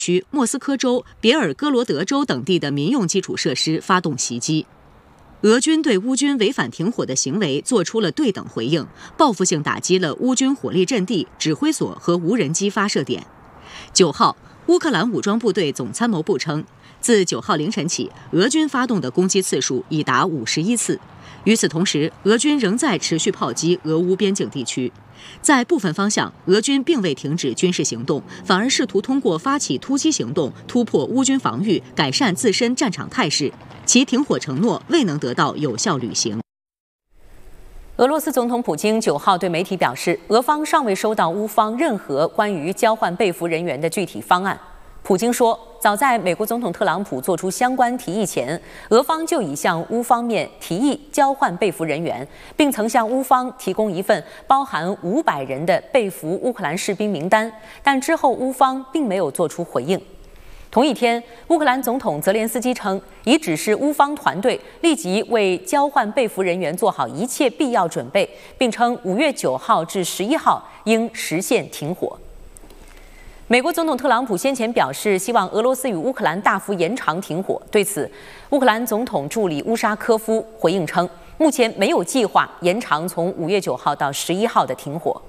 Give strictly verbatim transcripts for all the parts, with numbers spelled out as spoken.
区莫斯科州、别尔哥罗德州等地的民用基础设施发动袭击。俄军对乌军违反停火的行为做出了对等回应，报复性打击了乌军火力阵地、指挥所和无人机发射点。九号，乌克兰武装部队总参谋部称，自九号凌晨起，俄军发动的攻击次数已达五十一次。与此同时，俄军仍在持续炮击俄乌边境地区。在部分方向，俄军并未停止军事行动，反而试图通过发起突击行动突破乌军防御，改善自身战场态势。其停火承诺未能得到有效履行。 俄罗斯总统普京九号对媒体表示，俄方尚未收到乌方任何关于交换被俘人员的具体方案。普京说，早在美国总统特朗普做出相关提议前，俄方就已向乌方面提议交换被俘人员，并曾向乌方提供一份包含五百人的被俘乌克兰士兵名单，但之后乌方并没有做出回应。同一天，乌克兰总统泽连斯基称，已指示乌方团队立即为交换被俘人员做好一切必要准备，并称五月九号至十一号应实现停火。美国总统特朗普先前表示，希望俄罗斯与乌克兰大幅延长停火。对此，乌克兰总统助理乌沙科夫回应称，目前没有计划延长从五月九号到十一号的停火。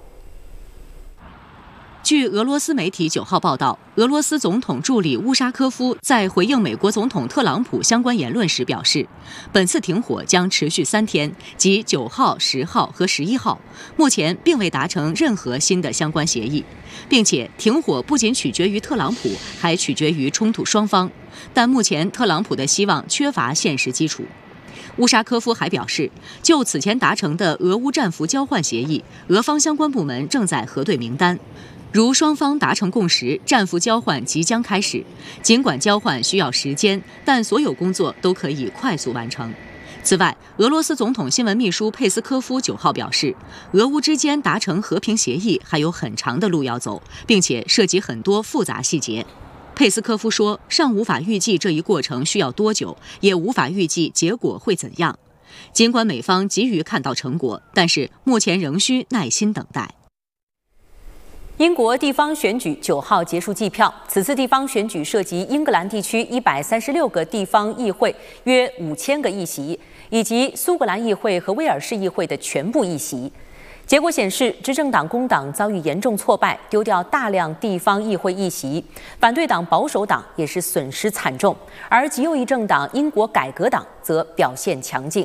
据俄罗斯媒体九号报道，俄罗斯总统助理乌沙科夫在回应美国总统特朗普相关言论时表示，本次停火将持续三天，即九号、十号和十一号，目前并未达成任何新的相关协议，并且停火不仅取决于特朗普，还取决于冲突双方。但目前特朗普的希望缺乏现实基础。乌沙科夫还表示，就此前达成的俄乌战俘交换协议，俄方相关部门正在核对名单。如双方达成共识，战俘交换即将开始。尽管交换需要时间，但所有工作都可以快速完成。此外，俄罗斯总统新闻秘书佩斯科夫九号表示，俄乌之间达成和平协议还有很长的路要走，并且涉及很多复杂细节。佩斯科夫说，尚无法预计这一过程需要多久，也无法预计结果会怎样。尽管美方急于看到成果，但是目前仍需耐心等待。 英国地方选举九号结束计票，此次地方选举涉及英格兰地区一百三十六个地方议会，约五千个议席，以及苏格兰议会和威尔士议会的全部议席。结果显示，执政党工党遭遇严重挫败，丢掉大量地方议会议席；反对党保守党也是损失惨重，而极右翼政党英国改革党则表现强劲。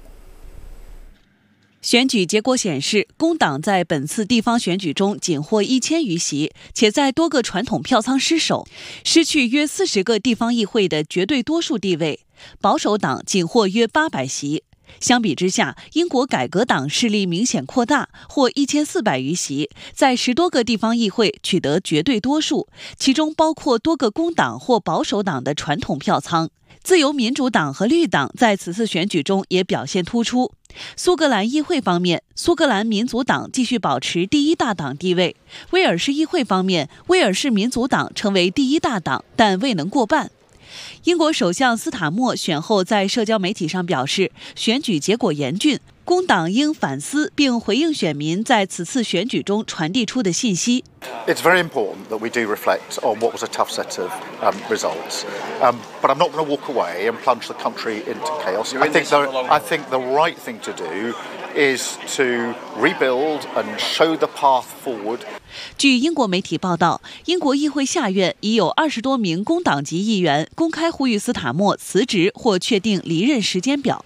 选举结果显示，工党在本次地方选举中仅获一千余席，且在多个传统票仓失守，失去约四十个地方议会的绝对多数地位。保守党仅获约八百席。相比之下，英国改革党势力明显扩大，获一千四百余席，在十多个地方议会取得绝对多数，其中包括多个工党或保守党的传统票仓。自由民主党和绿党在此次选举中也表现突出。苏格兰议会方面，苏格兰民族党继续保持第一大党地位；威尔士议会方面，威尔士民族党成为第一大党，但未能过半。英国首相斯塔默选后在社交媒体上表示，选举结果严峻，工党应反思并回应选民在此次选举中传递出的信息。 It's very important that we do reflect on what was a tough set of um, results, um, but I'm not going to walk away and plunge the country into chaos. I think, the, I think the right thing to do is to rebuild and show the path forward. 据英国媒体报道，英国议会下院已有二十多名工党籍议员公开呼吁斯塔默辞职或确定离任时间表。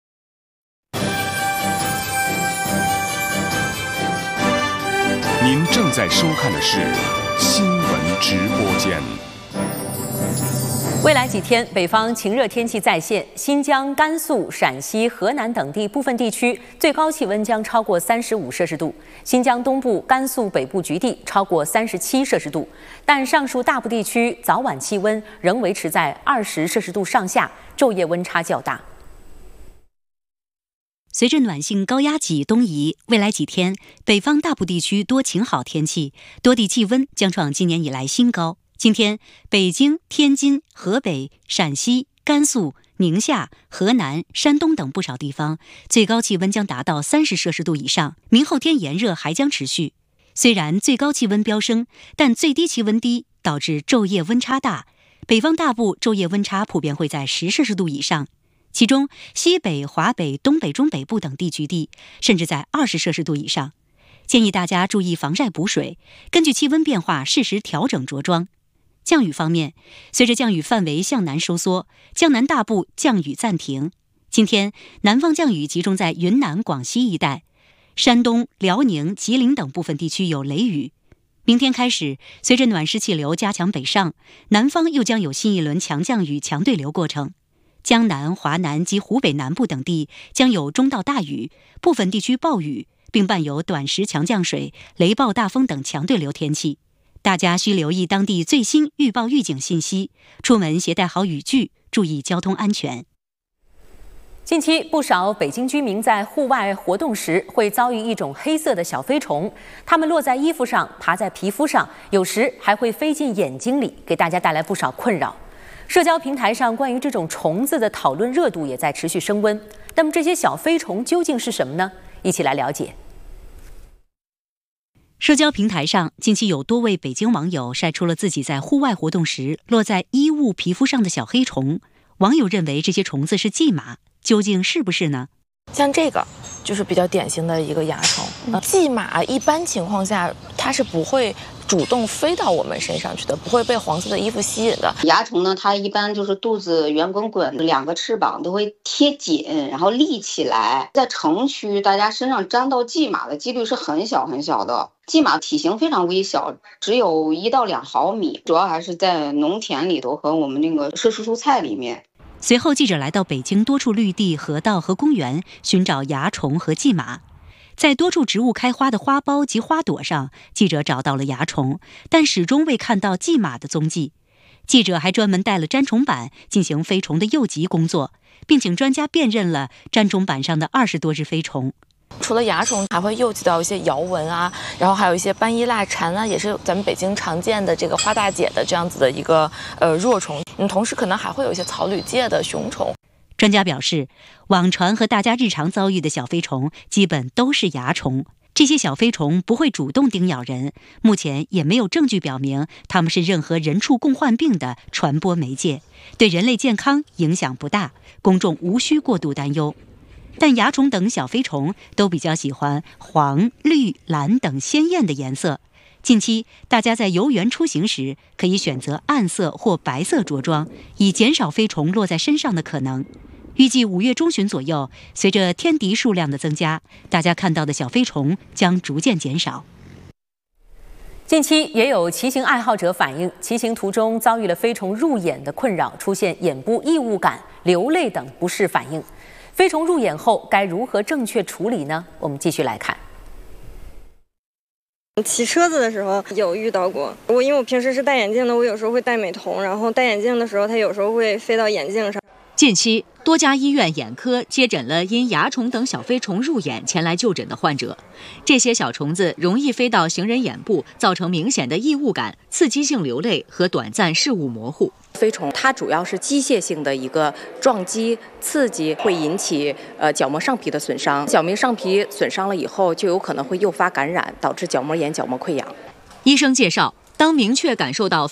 您正在收看的是新闻直播间。 未来几天，北方晴热天气再现，新疆、甘肃、陕西、河南等地部分地区最高气温将超过三十五摄氏度，新疆东部、甘肃北部局地超过三十七摄氏度，但上述大部地区早晚气温仍维持在二十摄氏度上下，昼夜温差较大。 随着暖性高压脊东移，未来几天，北方大部地区多晴好天气，多地气温将创今年以来新高。今天，北京、天津、河北、陕西、甘肃、宁夏、河南、山东等不少地方最高气温将达到三十摄氏度以上。明后天炎热还将持续，虽然最高气温飙升，但最低气温低， 导致昼夜温差大。北方大部昼夜温差普遍会在十摄氏度以上，其中西北、华北、东北、中北部等地区地甚至在二十摄氏度以上。建议大家注意防晒补水，根据气温变化适时调整着装。降雨方面，随着降雨范围向南收缩，江南大部降雨暂停。今天南方降雨集中在云南、广西一带，山东、辽宁、吉林等部分地区有雷雨。明天开始，随着暖湿气流加强北上，南方又将有新一轮强降雨强对流过程。江南、华南及湖北南部等地将有中到大雨，部分地区暴雨，并伴有短时强降水、雷暴大风等强对流天气。大家需留意当地最新预报预警信息，出门携带好雨具，注意交通安全。 近期，不少北京居民在户外活动时会遭遇一种黑色的小飞虫，它们落在衣服上，爬在皮肤上，有时还会飞进眼睛里，给大家带来不少困扰。社交平台上关于这种虫子的讨论热度也在持续升温。那么这些小飞虫究竟是什么呢？一起来了解。 社交平台上，近期有多位北京网友晒出了自己在户外活动时落在衣物、皮肤上的小黑虫。网友认为这些虫子是蓟马，究竟是不是呢？ 像这个就是比较典型的一个蚜虫。呃，蓟马一般情况下它是不会主动飞到我们身上去的，不会被黄色的衣服吸引的。 蚜虫呢，它一般就是肚子圆滚滚，两个翅膀都会贴紧，然后立起来。在城区，大家身上沾到蓟马的几率是很小很小的。蓟马体型非常微小，只有一到两毫米，主要还是在农田里头和我们那个设施蔬菜里面。 随后，记者来到北京多处绿地、河道和公园，寻找蚜虫和蓟马。在多处植物开花的花苞及花朵上，记者找到了蚜虫，但始终未看到蓟马的踪迹。记者还专门带了粘虫板进行飞虫的诱集工作，并请专家辨认了粘虫板上的二十多只飞虫。 除了蚜虫，还会诱集到一些摇蚊啊，然后还有一些斑衣蜡蝉啊，也是咱们北京常见的这个花大姐的这样子的一个呃弱虫。嗯，同时可能还会有一些草履界的雄虫。 专家表示，网传和大家日常遭遇的小飞虫基本都是蚜虫。这些小飞虫不会主动叮咬人，目前也没有证据表明它们是任何人畜共患病的传播媒介，对人类健康影响不大，公众无需过度担忧。但蚜虫等小飞虫都比较喜欢黄、绿、蓝等鲜艳的颜色。近期大家在游园出行时，可以选择暗色或白色着装，以减少飞虫落在身上的可能。预计五月中旬左右，随着天敌数量的增加，大家看到的小飞虫将逐渐减少。 近期也有骑行爱好者反映，骑行途中遭遇了飞虫入眼的困扰，出现眼部异物感、流泪等不适反应。飞虫入眼后该如何正确处理呢？我们继续来看。 骑车子的时候有遇到过，我因为我平时是戴眼镜的，我有时候会戴美瞳，然后戴眼镜的时候它有时候会飞到眼镜上。 近期多家医院眼科接诊了因蚜虫等小飞虫入眼前来就诊的患者。这些小虫子容易飞到行人眼部，造成明显的异物感、刺激性流泪和短暂视物模糊。 飞虫它主要是机械性的一个撞击刺激，会引起呃角膜上皮的损伤。角膜上皮损伤了以后，就有可能会诱发感染，导致角膜炎、角膜溃疡。 医生介绍，当明确感受到